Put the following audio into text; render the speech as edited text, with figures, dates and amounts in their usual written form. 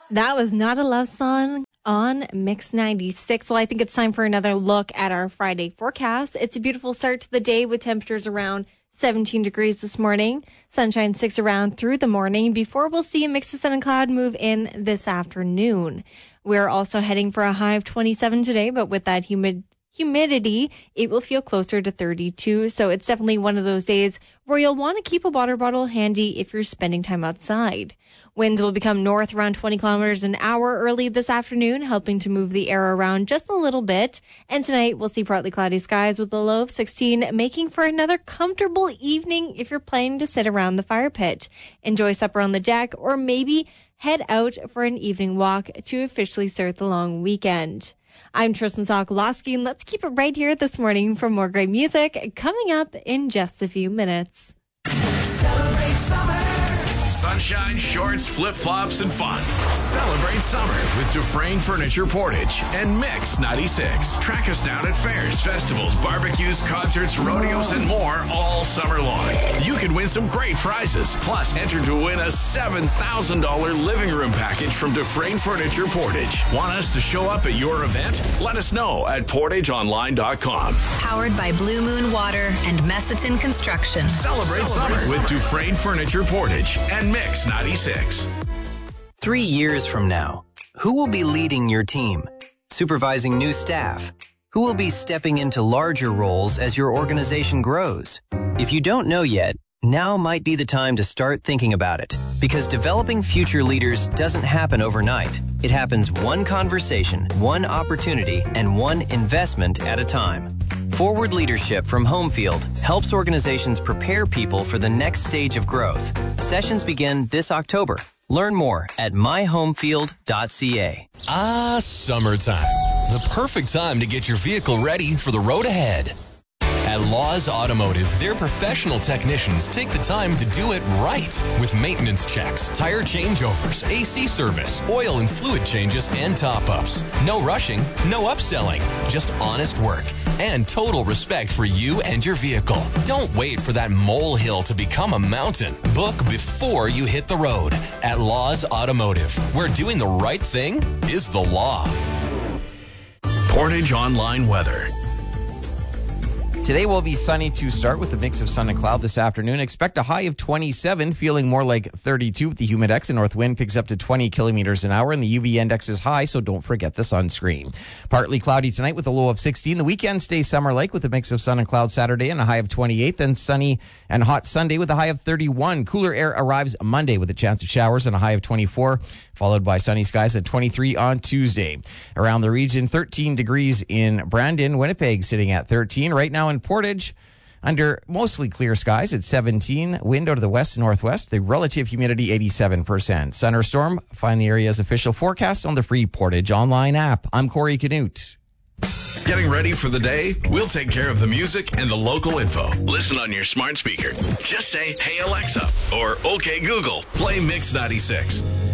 That was Not a Love Song on Mix 96. Well, I think it's time for another look at our Friday forecast. It's a beautiful start to the day with temperatures around 17 degrees this morning. Sunshine sticks around through the morning before we'll see a mix of sun and cloud move in this afternoon. We're also heading for a high of 27 today, but with that humidity, it will feel closer to 32. So it's definitely one of those days where you'll want to keep a water bottle handy if you're spending time outside. Winds will become north around 20 kilometers an hour early this afternoon, helping to move the air around just a little bit. And tonight we'll see partly cloudy skies with a low of 16, making for another comfortable evening if you're planning to sit around the fire pit. Enjoy supper on the deck, or maybe head out for an evening walk to officially start the long weekend. I'm Tristan Sokolowski, and let's keep it right here this morning for more great music coming up in just a few minutes. Celebrate summer. Sunshine, shorts, flip-flops, and fun. Celebrate summer with Dufresne Furniture Portage and Mix 96. Track us down at fairs, festivals, barbecues, concerts, rodeos, and more all summer long. You can win some great prizes. Plus, enter to win a $7,000 living room package from Dufresne Furniture Portage. Want us to show up at your event? Let us know at portageonline.com. Powered by Blue Moon Water and Messiton Construction. Celebrate summer with Dufresne Furniture Portage and Mix 96. 3 years from now, who will be leading your team, supervising new staff? Who will be stepping into larger roles as your organization grows? If you don't know yet, now might be the time to start thinking about it, because developing future leaders doesn't happen overnight. It happens one conversation, one opportunity, and one investment at a time. Forward Leadership from Homefield helps organizations prepare people for the next stage of growth. Sessions begin this October. Learn more at myhomefield.ca. Summertime. The perfect time to get your vehicle ready for the road ahead. At Laws Automotive, their professional technicians take the time to do it right with maintenance checks, tire changeovers, AC service, oil and fluid changes, and top-ups. No rushing, no upselling, just honest work and total respect for you and your vehicle. Don't wait for that molehill to become a mountain. Book before you hit the road at Laws Automotive, where doing the right thing is the law. Portage Online weather. Today will be sunny to start with a mix of sun and cloud this afternoon. Expect a high of 27, feeling more like 32 with the humidex. The north wind picks up to 20 kilometers an hour, and the UV index is high, so don't forget the sunscreen. Partly cloudy tonight with a low of 16. The weekend stays summer-like with a mix of sun and cloud Saturday and a high of 28. Then sunny and hot Sunday with a high of 31. Cooler air arrives Monday with a chance of showers and a high of 24, followed by sunny skies at 23 on Tuesday. Around the region, 13 degrees in Brandon. Winnipeg sitting at 13. Right now in Portage, under mostly clear skies at 17. Wind out of the west-northwest. The relative humidity 87%. Sun or storm? Find the area's official forecast on the free Portage Online app. I'm Corey Canute. Getting ready for the day? We'll take care of the music and the local info. Listen on your smart speaker. Just say, "Hey Alexa," or "Okay Google, play Mix 96."